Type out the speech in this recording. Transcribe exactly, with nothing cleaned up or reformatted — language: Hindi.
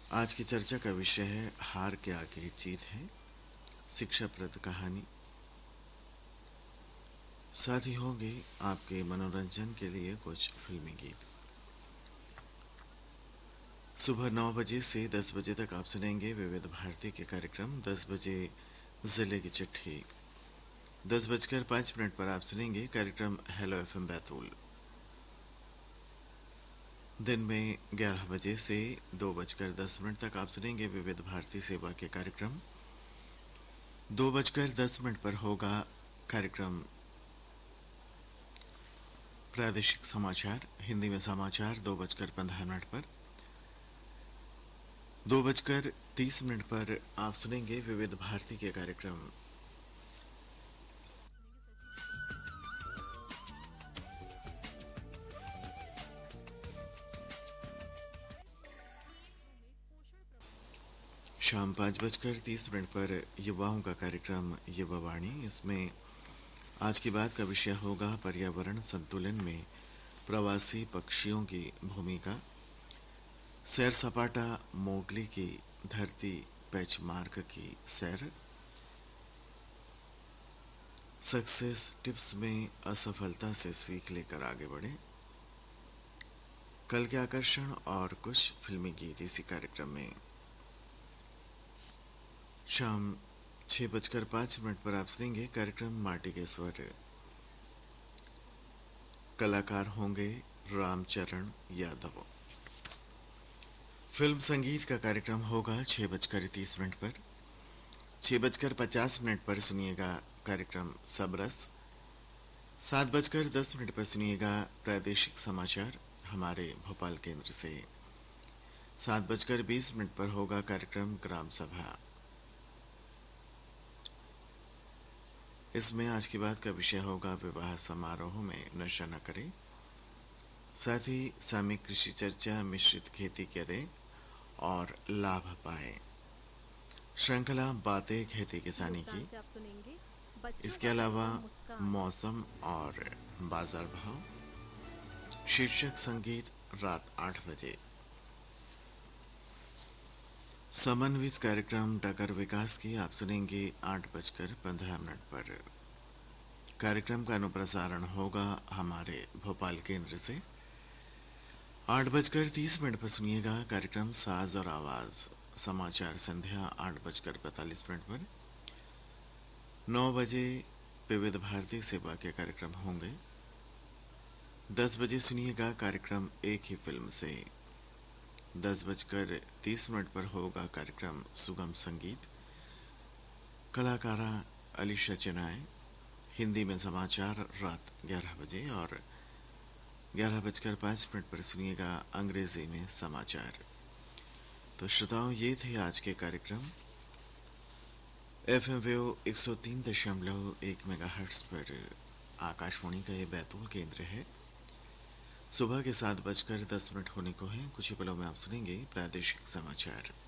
आज की चर्चा का विषय है हार के आगे जीत है, शिक्षाप्रद कहानी। साथ ही होंगे आपके मनोरंजन के लिए कुछ फिल्मी गीत। सुबह नौ बजे से दस बजे तक आप सुनेंगे विविध भारती के कार्यक्रम। दस बजे जिले की चिट्ठी। दस बजकर पाँच मिनट पर आप सुनेंगे कार्यक्रम हेलो एफएम बैतूल। दिन में ग्यारह बजे से दो बजकर दस मिनट तक आप सुनेंगे विविध भारती सेवा के कार्यक्रम। दो बजकर दस मिनट पर होगा कार्यक्रम प्रादेशिक समाचार, हिंदी में समाचार दो बजकर पंद्रह मिनट पर। दो बजकर तीस मिनट पर आप सुनेंगे विविध भारती के कार्यक्रम। शाम पाँच बजकर तीस मिनट पर युवाओं का कार्यक्रम युवावाणी। इसमें आज की बात का विषय होगा पर्यावरण संतुलन में प्रवासी पक्षियों की भूमिका। सैर सपाटा मोगली की धरती पैचमार्क की सैर। सक्सेस टिप्स में असफलता से सीख लेकर आगे बढ़े। कल के आकर्षण और कुछ फिल्मी गीत इसी कार्यक्रम में। शाम छह बजकर पाँच मिनट पर आप सुनेंगे कार्यक्रम माटी के स्वर। कलाकार होंगे रामचरण यादव। फिल्म संगीत का कार्यक्रम होगा छह बजकर तीस मिनट पर। छह बजकर पचास मिनट पर सुनिएगा कार्यक्रम सबरस। सात बजकर दस मिनट पर सुनिएगा प्रादेशिक समाचार हमारे भोपाल केंद्र से। सात बजकर बीस मिनट पर होगा कार्यक्रम ग्राम सभा। इसमें आज की बात का विषय होगा विवाह समारोह में नशा न करें। साथ ही सामूहिक कृषि चर्चा, मिश्रित खेती करें और लाभ पाए। श्रृंखला बातें खेती किसानी की। इसके अलावा मौसम और बाजार भाव। शीर्षक संगीत रात आठ बजे। समन्वित कार्यक्रम डगर विकास की आप सुनेंगे आठ बजकर पंद्रह मिनट पर। कार्यक्रम का अनुप्रसारण होगा हमारे भोपाल केंद्र से। आठ बजकर तीस मिनट पर सुनिएगा कार्यक्रम साज और आवाज। समाचार संध्या आठ बजकर पैंतालीस मिनट पर। नौ बजे विविध भारती सेवा के कार्यक्रम होंगे। दस बजे सुनिएगा कार्यक्रम एक ही फिल्म से। दस बजकर तीस मिनट पर होगा कार्यक्रम सुगम संगीत। कलाकारा अलीशा चिनाय। हिंदी में समाचार रात ग्यारह बजे और ग्यारह बजकर पाँच मिनट पर सुनिएगा अंग्रेजी में समाचार। तो श्रोताओं, ये थे आज के कार्यक्रम। एफ एम वेव एक सौ तीन दशमलव एक मेगाहर्ट्ज पर आकाशवाणी का ये बैतूल केंद्र है। सुबह के सात बजकर दस मिनट होने को है। कुछ ही पलों में आप सुनेंगे प्रादेशिक समाचार।